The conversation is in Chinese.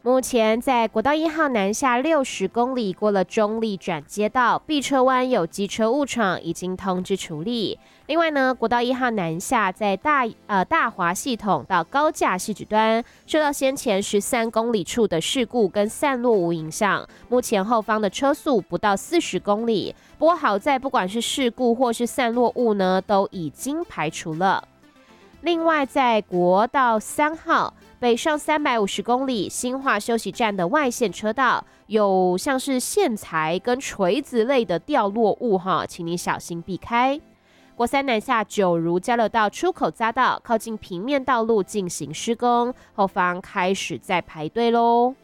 目前在国道1号南下60公里，过了中立转接道，碧车湾有机车误闯，已经通知处理。另外呢，国道1号南下在大华系统到高架汐止端，受到先前13公里处的事故跟散落无影响，目前后方的车速不到40公里。不过好在不管是事故或是散落物呢，都已经排除了。另外，在国道3号北上350公里新化休息站的外线车道，有像是线材跟锤子类的掉落物请你小心避开。国三南下九如交流道出口匝道靠近平面道路进行施工，后方开始在排队咯。